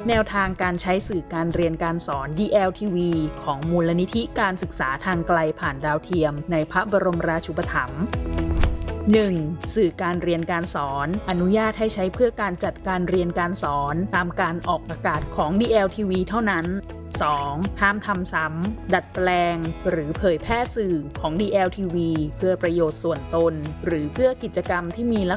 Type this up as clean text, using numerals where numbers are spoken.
แนวทางการใช้สื่อการเรียนการสอน DLTV ของมูลนิธิการศึกษาทางไกลผ่านดาวเทียมในพระบรมราชูปถัมภ์ 1. สื่อการเรียนการสอนอนุญาตให้ใช้เพื่อการจัดการเรียนการสอนตามการออกอากาศของ DLTV เท่านั้น 2. ห้ามทำซ้ำดัดแปลงหรือเผยแพร่สื่อของ DLTV เพื่อประโยชน์ส่วนตนหรือเพื่อกิจกรรมที่มีลักษณะ